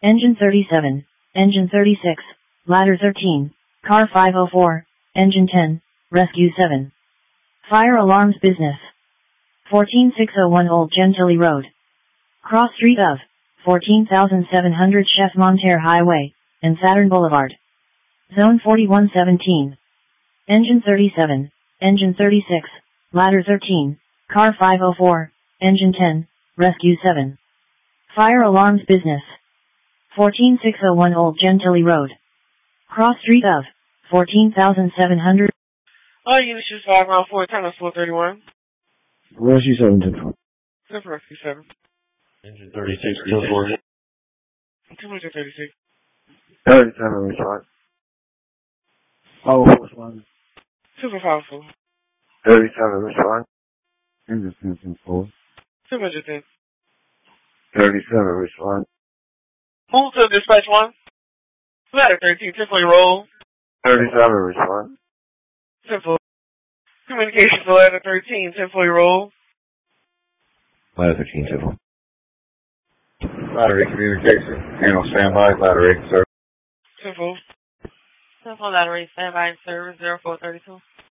Engine 37, Engine 36, Ladder 13, Car 504, Engine 10, Rescue 7. Fire alarms business. 14601 Old Gentilly Road. Cross street of 14,700 Chef Monterre Highway, and Saturn Boulevard. Zone 4117. Engine 37, Engine 36, Ladder 13, Car 504, Engine 10, Rescue 7. Fire alarms business. 14601 Old Gentilly Road. Cross street of 14,700. All units use 5 round 4, time is 431. Rescue 7 to 12. Rescue 7. Engine 36, kill 4. 236. 37 response. Oh, respond. Super powerful. 37 response. Engine 10 4. 210. 37 response. Move to dispatch 1. Ladder 13, typically roll. 37 response. Simple. Communication to ladder 13, typically roll. Ladder 13, simple. Ladder 8 communication. Handle standby. Ladder 8 service. Simple. Simple ladder 8, standby service 0432.